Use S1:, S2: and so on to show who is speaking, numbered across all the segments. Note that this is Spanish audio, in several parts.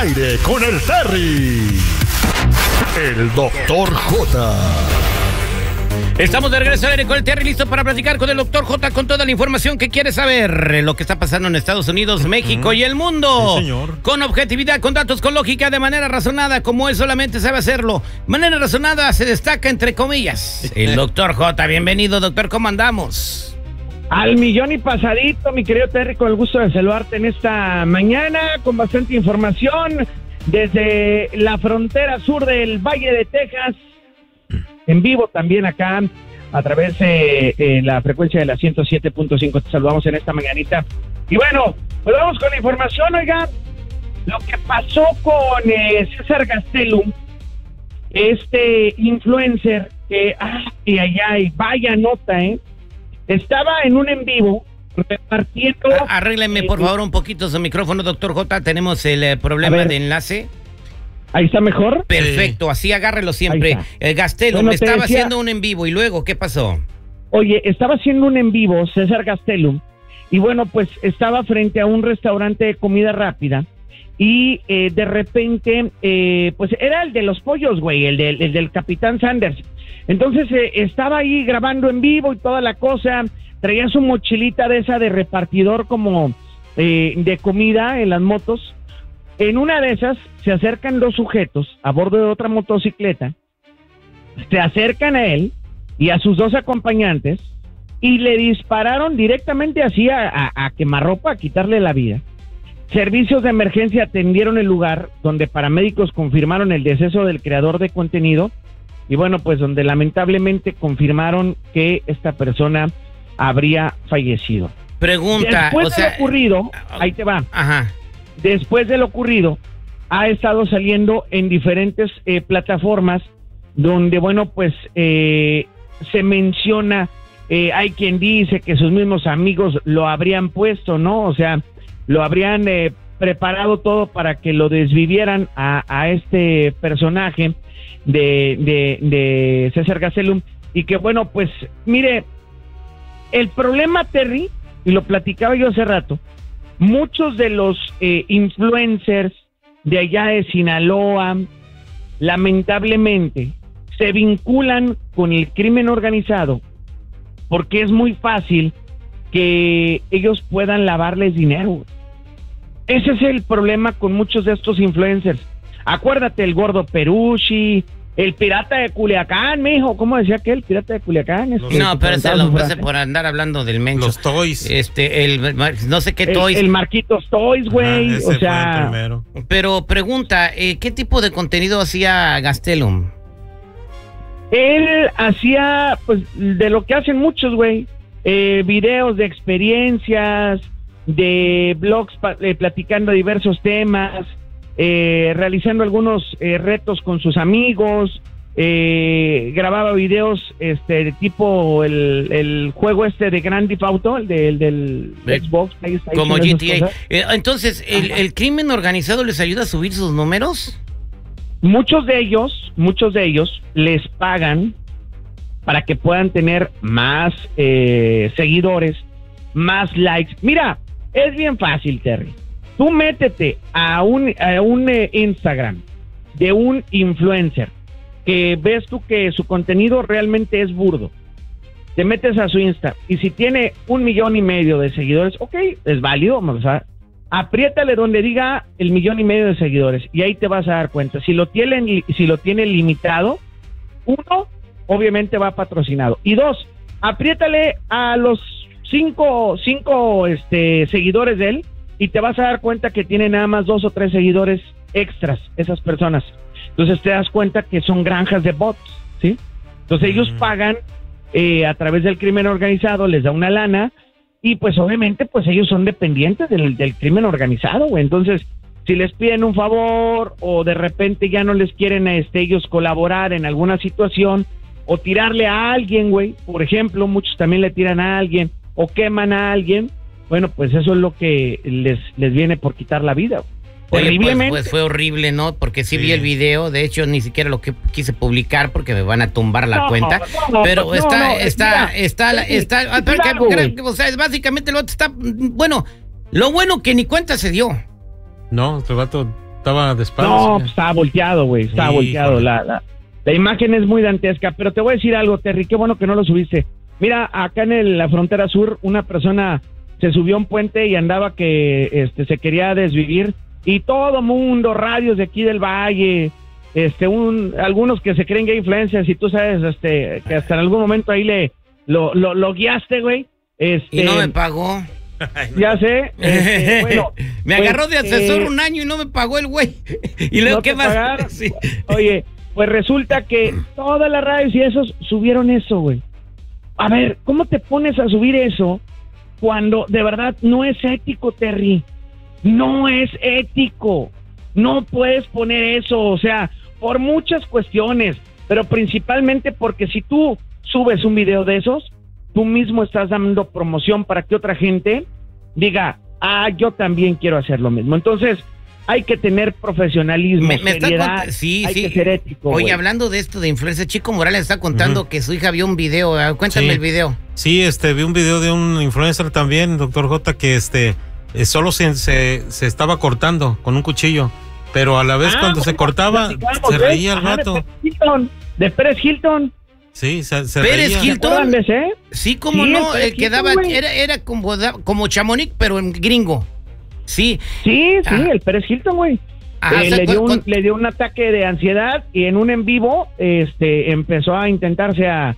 S1: aire con el Terry. El Dr. J.
S2: Estamos de regreso al aire con el Terry, listo para platicar con el Dr. J con toda la información que quiere saber, lo que está pasando en Estados Unidos, México y el mundo.
S3: Sí, señor.
S2: Con objetividad, con datos, con lógica, de manera razonada, como él solamente sabe hacerlo. Manera razonada se destaca entre comillas. El Dr. J, bienvenido, doctor, ¿cómo andamos?
S4: Al millón y pasadito, mi querido Terry, con el gusto de saludarte en esta mañana, con bastante información desde la frontera sur del Valle de Texas, en vivo también acá, a través de la frecuencia de la 107.5, te saludamos en esta mañanita. Y bueno, pues vamos con la información, oiga, lo que pasó con César Gastelum, este influencer que, vaya nota, estaba en un en vivo repartiendo...
S2: Arrégleme por favor un poquito su micrófono, doctor J. Tenemos el problema de enlace.
S4: ¿Ahí está mejor?
S2: Perfecto, así agárrelo siempre. Gastelum estaba haciendo un en vivo y luego, ¿qué pasó?
S4: Oye, estaba haciendo un en vivo César Gastelum y bueno, pues estaba frente a un restaurante de comida rápida y de repente, pues era el de los pollos, güey, el del Capitán Sanders. Entonces estaba ahí grabando en vivo y toda la cosa, traía su mochilita de esa de repartidor como de comida en las motos. En una de esas se acercan dos sujetos a bordo de otra motocicleta, se acercan a él y a sus dos acompañantes y le dispararon directamente así a quemarropa, a quitarle la vida. Servicios de emergencia atendieron el lugar, donde paramédicos confirmaron el deceso del creador de contenido y bueno, pues donde lamentablemente confirmaron que esta persona habría fallecido.
S2: Pregunta,
S4: después de lo ocurrido, ahí te va.
S2: Ajá.
S4: Después de lo ocurrido, ha estado saliendo en diferentes plataformas donde, bueno, pues se menciona, hay quien dice que sus mismos amigos lo habrían puesto, ¿no? O sea, lo habrían preparado todo para que lo desvivieran a este personaje de César Gastelum y que, bueno, pues, mire, el problema, Terry, y lo platicaba yo hace rato, muchos de los influencers de allá de Sinaloa, lamentablemente, se vinculan con el crimen organizado porque es muy fácil que ellos puedan lavarles dinero. Ese es el problema con muchos de estos influencers. Acuérdate, el gordo Perucci, el pirata de Culiacán, mijo, ¿cómo decía aquel pirata de Culiacán?
S2: No, pero ese lo puse por andar hablando del mencho.
S3: Los toys.
S2: No sé qué toys.
S4: El Marquitos Toys, güey.
S3: O sea, fue el primero.
S2: Pero pregunta, ¿qué tipo de contenido hacía Gastelum?
S4: Él hacía, pues, de lo que hacen muchos, güey. Videos de experiencias, de blogs platicando diversos temas, realizando algunos retos con sus amigos, grababa videos tipo el juego de Grand Theft Auto, el del Xbox,
S2: como GTA. Entonces, ¿el crimen organizado les ayuda a subir sus números?
S4: Muchos de ellos les pagan para que puedan tener más seguidores, más likes. Mira, es bien fácil, Terry. Tú métete a un Instagram de un influencer que ves tú que su contenido realmente es burdo. Te metes a su Insta y si tiene 1,5 millones de seguidores, ok, es válido, vamos a apriétale donde diga 1,5 millones de seguidores y ahí te vas a dar cuenta. Si lo tiene limitado, uno, obviamente va patrocinado. Y dos, apriétale a los cinco seguidores de él y te vas a dar cuenta que tiene nada más 2 o 3 seguidores extras, esas personas. Entonces te das cuenta que son granjas de bots, ¿sí? Entonces ellos pagan a través del crimen organizado, les da una lana y pues obviamente pues ellos son dependientes del crimen organizado, güey. Entonces si les piden un favor o de repente ya no les quieren ellos colaborar en alguna situación o tirarle a alguien, güey, por ejemplo, muchos también le tiran a alguien o queman a alguien, bueno, pues eso es lo que les viene por quitar la vida.
S2: Oye, pues fue horrible, ¿no? Porque sí vi el video, de hecho ni siquiera lo que quise publicar porque me van a tumbar la cuenta, pero básicamente lo otro está, bueno, lo bueno que ni cuenta se dio.
S3: No, este vato estaba de espaldas.
S4: No, pues, estaba volteado, güey, estaba volteado. La imagen es muy dantesca, pero te voy a decir algo, Terry, qué bueno que no lo subiste. Mira, acá en la frontera sur, una persona se subió a un puente y andaba que se quería desvivir, y todo mundo, radios de aquí del valle, algunos que se creen gay influencers, y tú sabes que hasta en algún momento ahí lo guiaste, güey.
S2: Y no me pagó.
S4: Ya sé. Bueno,
S2: me agarró de asesor un año y no me pagó el güey. Y luego,
S4: ¿no
S2: ¿qué más?
S4: Sí. Oye, pues resulta que todas las radios y esos subieron eso, güey. A ver, ¿cómo te pones a subir eso cuando de verdad no es ético, Terry? No es ético. No puedes poner eso, o sea, por muchas cuestiones, pero principalmente porque si tú subes un video de esos, tú mismo estás dando promoción para que otra gente diga, yo también quiero hacer lo mismo. Entonces, hay que tener profesionalismo, seriedad, hay que ser ético.
S2: Oye,
S4: güey.
S2: Hablando de esto de influencia, Chico Morales está contando que su hija vio un video. Cuéntame el video.
S3: Sí, vi un video de un influencer también, doctor J, que solo se estaba cortando con un cuchillo, pero a la vez cuando se cortaba, se reía el vato.
S4: De Pérez Hilton.
S3: Sí, se
S2: Pérez
S3: reía.
S2: Hilton.
S4: ¿De ese?
S2: Sí, cómo
S4: Sí,
S2: no,
S4: el
S2: que daba, era como Chamonix, pero en gringo. Sí.
S4: Sí, el Pérez Hilton, güey. Le dio un ataque de ansiedad y en vivo empezó a intentarse a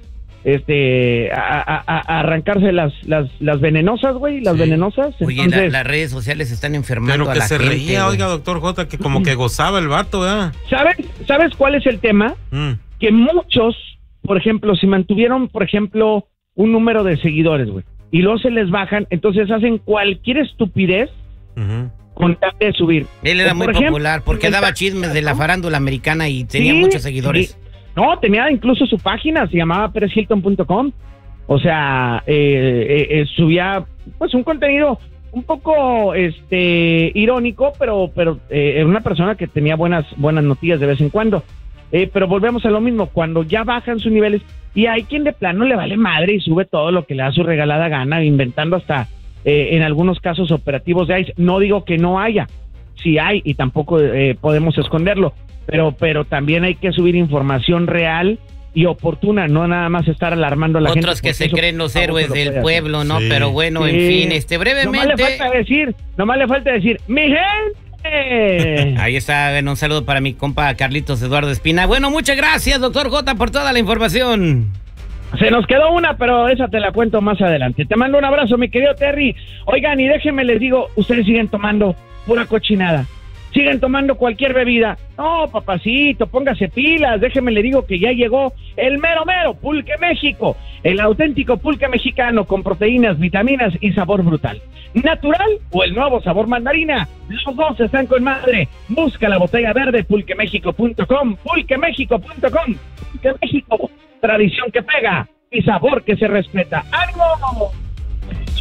S4: arrancarse las venenosas, güey, las venenosas.
S2: Oye,
S4: entonces,
S2: las redes sociales están enfermando
S3: pero
S2: a
S3: que
S2: la
S3: se
S2: gente,
S3: reía,
S2: güey.
S3: oiga, doctor J, que como que gozaba el vato, ¿verdad?
S4: ¿Sabes cuál es el tema? Que muchos, por ejemplo, si mantuvieron, por ejemplo, un número de seguidores, güey, y luego se les bajan, entonces hacen cualquier estupidez con tal de subir.
S2: Él era muy popular porque daba chismes de la farándula americana y tenía muchos seguidores.
S4: Sí. No, tenía incluso su página, se llamaba perezhilton.com. O sea, subía pues un contenido un poco irónico, pero era una persona que tenía buenas noticias de vez en cuando. Pero volvemos a lo mismo, cuando ya bajan sus niveles, y hay quien de plano le vale madre y sube todo lo que le da su regalada gana, inventando hasta en algunos casos operativos de ICE. No digo que no haya, sí hay, y tampoco podemos esconderlo, pero también hay que subir información real y oportuna, no nada más estar alarmando a la gente.
S2: Otros que se creen los héroes del pueblo, ¿no? Sí. Pero bueno, en fin, brevemente.
S4: Nomás le falta decir, ¡mi gente!
S2: Ahí está, bueno, un saludo para mi compa Carlitos Eduardo Espina. Bueno, muchas gracias, doctor J, por toda la información.
S4: Se nos quedó una, pero esa te la cuento más adelante. Te mando un abrazo, mi querido Terry. Oigan, y déjenme les digo, ustedes siguen tomando pura cochinada. Siguen tomando cualquier bebida. No, papacito, póngase pilas. Déjeme le digo que ya llegó el mero Pulque México. El auténtico pulque mexicano con proteínas, vitaminas y sabor brutal. ¿Natural o el nuevo sabor mandarina? Los dos están con madre. Busca la botella verde, pulquemexico.com. Pulquemexico.com. Pulque México, tradición que pega y sabor que se respeta. ¡Ánimo!